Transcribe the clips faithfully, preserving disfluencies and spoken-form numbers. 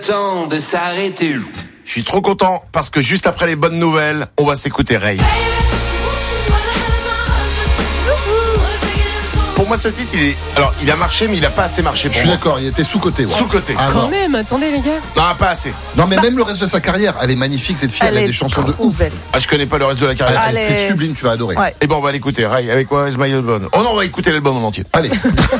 Temps de s'arrêter. Je suis trop content parce que juste après les bonnes nouvelles, on va s'écouter Ray. Pour moi, ce titre, il est... Alors, il a marché, mais il a pas assez marché pour Je suis moi. d'accord, il était sous-coté. Ouais. Sous-coté. Ah, Quand non. même, attendez les gars. Non, pas assez. Non, mais même le reste de sa carrière, elle est magnifique cette fille, elle, Elle a est des chansons de trop ouf. belle. Ah, je connais pas le reste de la Elle- carrière. elle- Allez. C'est sublime, tu vas adorer. Ouais. Et ben, on va l'écouter. Ray, avec What is my husband? Oh non, on va écouter l'album en entier. Allez.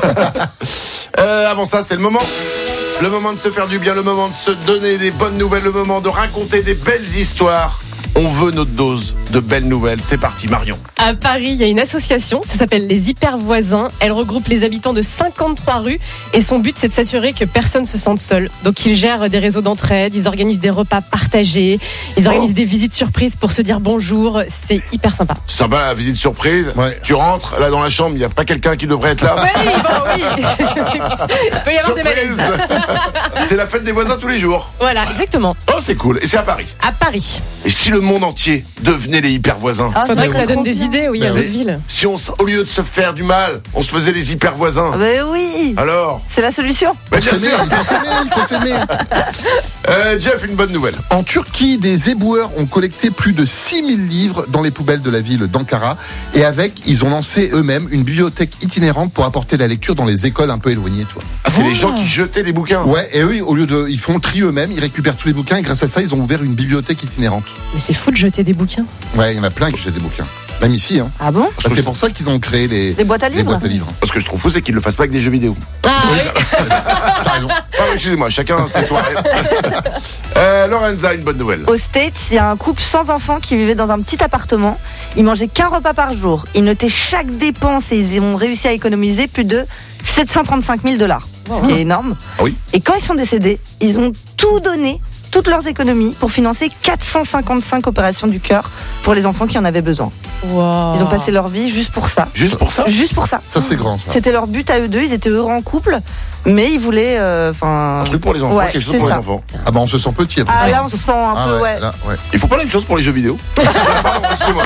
Euh, avant ça, c'est le moment. Le moment de se faire du bien, le moment de se donner des bonnes nouvelles, le moment de raconter des belles histoires. On veut notre dose de belles nouvelles. C'est parti, Marion. À Paris, il y a une association, ça s'appelle les Hyper Voisins. Elle regroupe les habitants de cinquante-trois rues et son but, c'est de s'assurer que personne se sente seul. Donc, ils gèrent des réseaux d'entraide, ils organisent des repas partagés, ils organisent Oh. des visites surprises pour se dire bonjour. C'est hyper sympa. C'est sympa la visite surprise. Ouais. Tu rentres, là dans la chambre, il n'y a pas quelqu'un qui devrait être là. Oui, bon, oui. Il peut y avoir des Surprise. malaises. C'est la fête des voisins tous les jours. Voilà, exactement. Oh, c'est cool. Et c'est à Paris. À Paris. Et si le monde entier devenait les hyper voisins? Ah, Faudrait que ça serait donne trop des bien. idées, oui, Ben à oui. votre ville. Si on, s- au lieu de se faire du mal, on se faisait les hyper voisins. Ah bah oui, Alors? c'est la solution. Bah, Il faut bien s'aimer, sûr. il faut s'aimer, il faut s'aimer. Euh, Jeff, une bonne nouvelle. En Turquie, des éboueurs ont collecté plus de six mille livres dans les poubelles de la ville d'Ankara. Et avec, ils ont lancé eux-mêmes une bibliothèque itinérante pour apporter la lecture dans les écoles un peu éloignées, tu vois. Ah, c'est Oh. les gens qui jetaient des bouquins. Ouais, et eux, au lieu de, ils font le tri eux-mêmes, ils récupèrent tous les bouquins et grâce à ça, ils ont ouvert une bibliothèque itinérante. Mais c'est fou de jeter des bouquins. Ouais, il y en a plein qui jettent des bouquins. Même ici, hein. Ah bon? Bah, c'est pour ça qu'ils ont créé les, Des boîtes à les livres? boîtes à livres. Ce que je trouve fou, c'est qu'ils ne le fassent pas avec des jeux vidéo. Ah oui. T'as raison. Pardon, excusez-moi, chacun ses soirées. euh, Lorenza, une bonne nouvelle. Aux States, il y a un couple sans enfants qui vivait dans un petit appartement. Ils mangeaient qu'un repas par jour. Ils notaient chaque dépense et ils ont réussi à économiser plus de sept cent trente-cinq mille dollars. Ce qui est énorme. Ah oui. Et quand ils sont décédés, ils ont tout donné, toutes leurs économies, pour financer quatre cent cinquante-cinq opérations du cœur pour les enfants qui en avaient besoin. Wow. Ils ont passé leur vie juste pour ça. Juste pour ça? Juste pour ça. Ça, c'est grand, ça. C'était leur but à eux deux. Ils étaient heureux en couple, mais ils voulaient. Enfin. Un truc pour les enfants, Ouais, quelque chose c'est pour ça. les enfants. Ah bah, on se sent petit après Ah ça. là, on se sent un Ah peu, ouais, ouais. là, ouais. Il faut pas la même chose pour les jeux vidéo. Pardon, excusez-moi.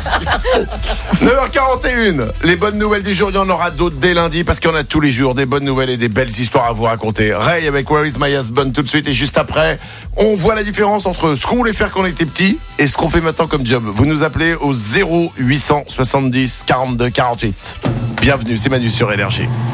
neuf heures quarante et une. Les bonnes nouvelles du jour, il y en aura d'autres dès lundi parce qu'il y en a tous les jours des bonnes nouvelles et des belles histoires à vous raconter. Ray avec Where is my husband tout de suite et juste après, on voit la différence entre ce qu'on voulait faire quand on était petit et ce qu'on fait maintenant comme job. Vous nous appelez au zéro huit cent soixante-dix quarante-deux quarante-huit. Bienvenue, c'est Manu sur Énergie.